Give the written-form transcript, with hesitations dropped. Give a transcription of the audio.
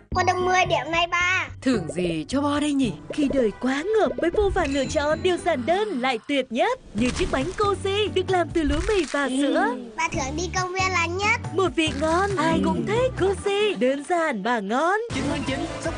Con được 10 điểm này ba. Thưởng gì cho Bo đây nhỉ? Khi đời quá ngợp với vô vàn lựa chọn, điều giản đơn lại tuyệt nhất. Như chiếc bánh Cozy được làm từ lúa mì và sữa. Ba thưởng đi công viên là nhất. Một vị ngon, ai cũng thích. Cozy, đơn giản và ngon. 9/9